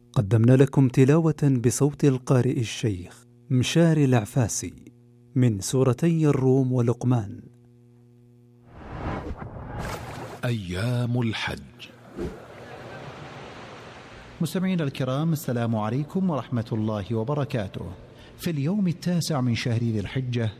قدمنا لكم تلاوة بصوت القارئ الشيخ مشاري العفاسي من سورتي الروم ولقمان. أيام الحج. مستمعينا الكرام، السلام عليكم ورحمة الله وبركاته. في اليوم 9 من شهر ذي الحجة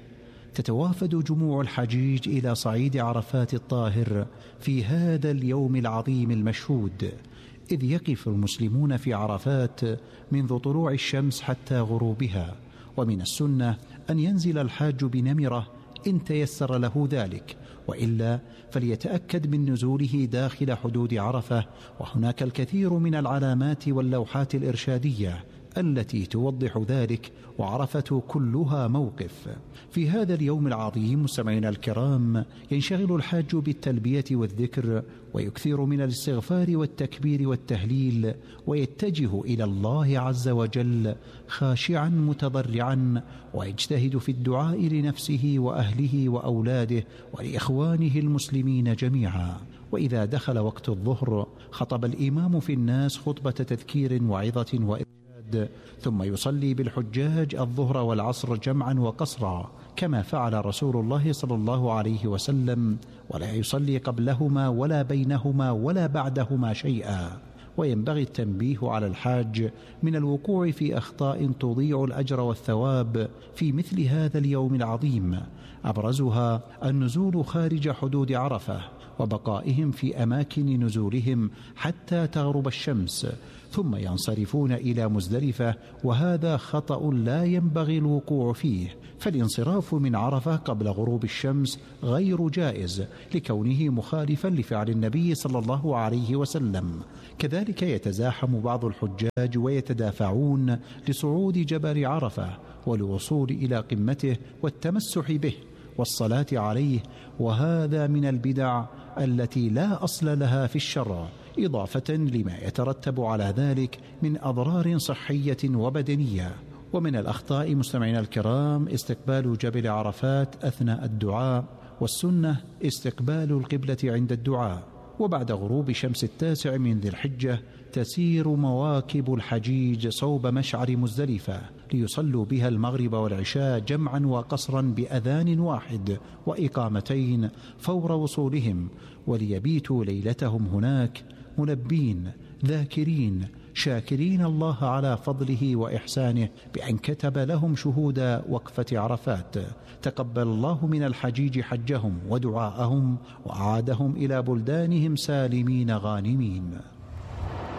تتوافد جموع الحجيج إلى صعيد عرفات الطاهر في هذا اليوم العظيم المشهود، إذ يقف المسلمون في عرفات منذ طلوع الشمس حتى غروبها، ومن السنة أن ينزل الحاج بنمرة إن تيسر له ذلك، وإلا فليتأكد من نزوله داخل حدود عرفة، وهناك الكثير من العلامات واللوحات الإرشادية التي توضح ذلك، وعرفة كلها موقف. في هذا اليوم العظيم مستمعينا الكرام ينشغل الحاج بالتلبية والذكر، ويكثر من الاستغفار والتكبير والتهليل، ويتجه إلى الله عز وجل خاشعا متضرعا، ويجتهد في الدعاء لنفسه وأهله وأولاده ولإخوانه المسلمين جميعا. وإذا دخل وقت الظهر خطب الإمام في الناس خطبة تذكير وعظة وإرشاد، ثم يصلي بالحجاج الظهر والعصر جمعا وقصرا كما فعل رسول الله صلى الله عليه وسلم، ولا يصلي قبلهما ولا بينهما ولا بعدهما شيئا. وينبغي التنبيه على الحاج من الوقوع في أخطاء تضيع الأجر والثواب في مثل هذا اليوم العظيم، أبرزها النزول خارج حدود عرفة، وبقائهم في أماكن نزولهم حتى تغرب الشمس، ثم ينصرفون إلى مزدلفة، وهذا خطأ لا ينبغي الوقوع فيه، فالانصراف من عرفة قبل غروب الشمس غير جائز لكونه مخالفا لفعل النبي صلى الله عليه وسلم. كذلك يتزاحم بعض الحجاج ويتدافعون لصعود جبل عرفة والوصول إلى قمته والتمسح به والصلاة عليه، وهذا من البدع التي لا أصل لها في الشرع، إضافة لما يترتب على ذلك من أضرار صحية وبدنية. ومن الأخطاء مستمعينا الكرام استقبال جبل عرفات أثناء الدعاء، والسنة استقبال القبلة عند الدعاء. وبعد غروب شمس 9 من ذي الحجة تسير مواكب الحجيج صوب مشعر مزدلفة ليصلوا بها المغرب والعشاء جمعا وقصرا بأذان واحد وإقامتين فور وصولهم، وليبيتوا ليلتهم هناك ملبين ذاكرين شاكرين الله على فضله وإحسانه بأن كتب لهم شهود وقفة عرفات. تقبل الله من الحجيج حجهم ودعاءهم، وأعادهم إلى بلدانهم سالمين غانمين.